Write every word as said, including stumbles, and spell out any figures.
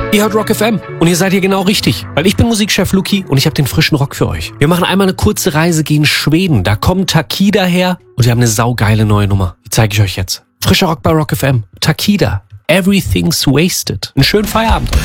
Ihr hört Rock F M und ihr seid hier genau richtig, weil ich bin Musikchef Luki und ich habe den frischen Rock für euch. Wir machen einmal eine kurze Reise gegen Schweden. Da kommt Takida her und wir haben eine saugeile neue Nummer. Die zeige ich euch jetzt. Frischer Rock bei Rock F M. Takida. Everything's Wasted. Einen schönen Feierabend.